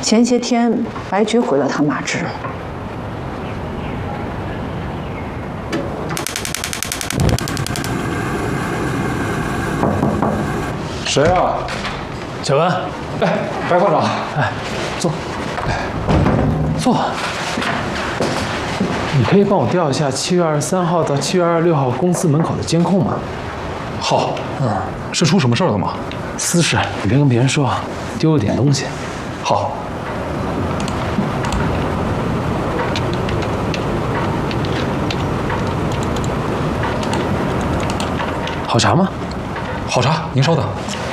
前些天白菊回了趟马芝。 谁啊？ 小文， 哎，白馆长， 哎，坐，坐。你可以帮我调一下7月23号到7月26号公司门口的监控吗？ 好，是出什么事儿了吗？ 私事，你别跟别人说，丢了点东西。 好。 好茶吗？ 好茶，您稍等。